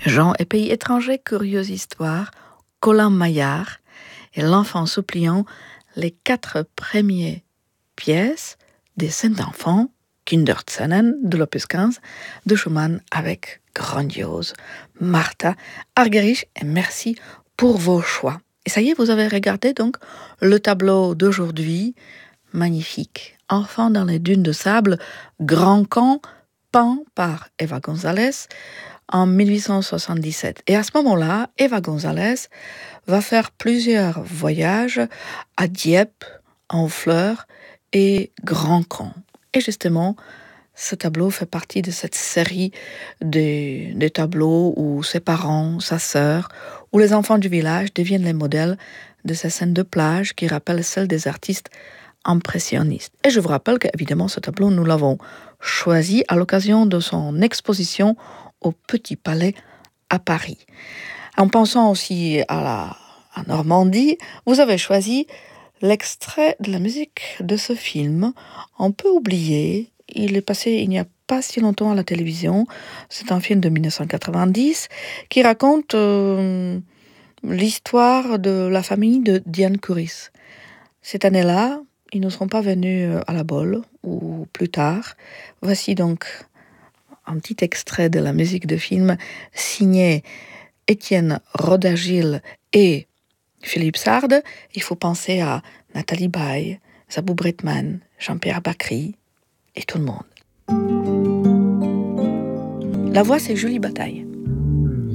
Jean et pays étrangers, curieuse histoire, Colin Maillard et l'enfant suppliant, les 4 premières pièces des scènes d'enfants, Kinderscenen de l'opus 15 de Schumann avec grandiose Martha Argerich, et merci pour vos choix. Et ça y est, vous avez regardé donc le tableau d'aujourd'hui, magnifique. Enfant dans les dunes de sable, grand camp, peint par Eva González en 1877. Et à ce moment-là, Eva González va faire plusieurs voyages à Dieppe, Honfleur et Grand Camp. Et justement, ce tableau fait partie de cette série des tableaux où ses parents, sa sœur, où les enfants du village deviennent les modèles de ces scènes de plage qui rappellent celles des artistes impressionnistes. Et je vous rappelle qu'évidemment, ce tableau, nous l'avons choisi à l'occasion de son exposition au Petit Palais à Paris. En pensant aussi à Normandie, vous avez choisi l'extrait de la musique de ce film, un peu oublié. Il est passé il n'y a pas si longtemps à la télévision. C'est un film de 1990 qui raconte l'histoire de la famille de Diane Curis. Cette année-là, ils ne seront pas venus à la Bolle, ou plus tard. Voici donc un petit extrait de la musique de film signé Étienne Rodagil et Philippe Sard. Il faut penser à Nathalie Baye, Zabou Bretman, Jean-Pierre Bacry et tout le monde. La voix, c'est Julie Bataille.